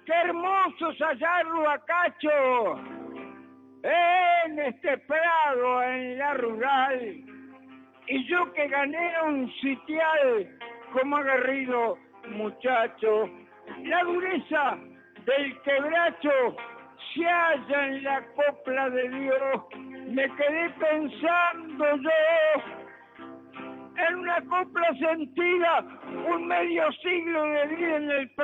qué hermoso es hallarlo a Cacho en este prado, en la rural. Y yo que gané un sitial como aguerrido muchacho. La dureza del quebracho se halla en la copla de Dios. Me quedé pensando yo en una copla sentida, un medio siglo de vida en el